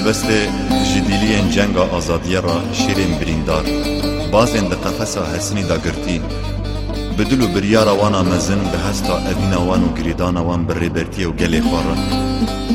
بسته جدیلین جنگا آزادیه را شیرین بریندار بازین ده قفصا حسنی دا گرتی بدلو بریارا وانا مزن به هستا اوینا وان و گریدانا وان بر ریبرتی و گلی خوارن